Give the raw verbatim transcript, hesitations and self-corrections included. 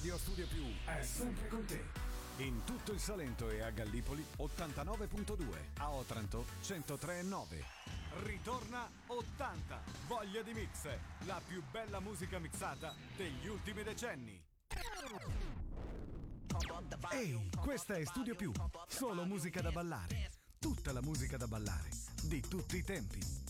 Radio Studio Più è sempre con te. In tutto il Salento e a Gallipoli ottantanove virgola due, a Otranto centotre virgola nove. Ritorna ottanta, voglia di mix, la più bella musica mixata degli ultimi decenni. Ehi, questa è Studio Più, solo musica da ballare, tutta la musica da ballare, di tutti i tempi.